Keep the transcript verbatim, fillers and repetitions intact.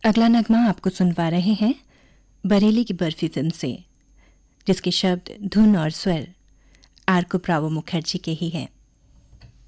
अगला नगमा आपको सुनवा रहे हैं बरेली की बर्फी फिल्म से, जिसके शब्द, धुन और स्वर आर को ब्रावो मुखर्जी के ही हैं।